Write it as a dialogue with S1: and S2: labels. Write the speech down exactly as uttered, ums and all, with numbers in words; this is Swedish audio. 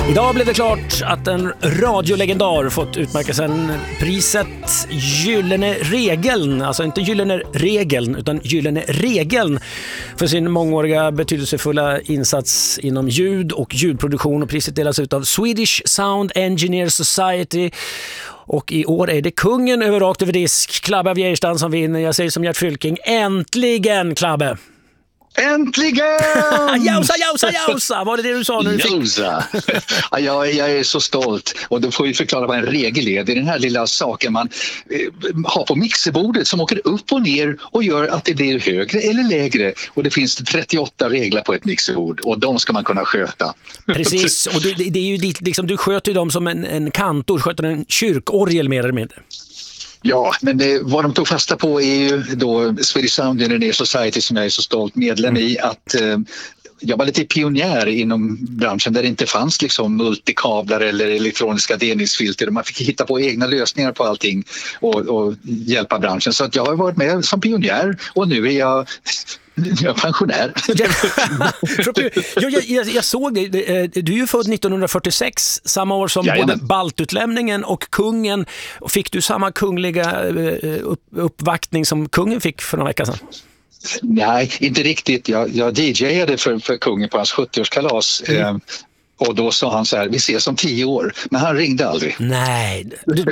S1: Idag blev det klart att en radiolegendar fått utmärkelsen priset Gyllene Regeln, alltså inte Gyllene Regeln utan Gyllene Regeln, för sin mångåriga betydelsefulla insats inom ljud och ljudproduktion, och priset delas ut av Swedish Sound Engineer Society. Och i år är det kungen över rakt över disk, Klabbe av Geijerstam, som vinner. Jag säger som Gert Fylking, äntligen Klabbe!
S2: Äntligen!
S1: Jausa, jausa, jausa! Var det det du sa när du fick?
S2: Jausa! Ja, jag, jag är så stolt. Och då får vi förklara vad en regel är. Det är den här lilla saken man eh, har på mixerbordet som åker upp och ner och gör att det blir högre eller lägre. Och det finns trettioåtta regler på ett mixerbord och de ska man kunna sköta.
S1: Precis, och det, det är ju ditt, liksom, du sköter ju dem som en, en kantor, sköter en kyrkorgel mer eller mindre.
S2: Ja, men det, vad de tog fasta på är ju då Swedish Sound Engineer Society, som jag är så stolt medlem i, att eh, jag var lite pionjär inom branschen där det inte fanns liksom multikablar eller elektroniska delningsfilter. Man fick hitta på egna lösningar på allting och, och hjälpa branschen. Så att jag har varit med som pionjär och nu är jag... Jag är pensionär.
S1: jag, jag, jag, jag såg det. Du är ju född nittonhundrafyrtiosex, samma år som
S2: Jajamän.
S1: både baltutlämningen och kungen. Fick du samma kungliga upp, uppvaktning som kungen fick för några veckor sedan?
S2: Nej, inte riktigt. Jag, jag D J:ade för, för kungen på hans sjuttioårskalas. Mm. Eh, och då sa han så här, vi ses om tio år. Men han ringde aldrig.
S1: Nej, du,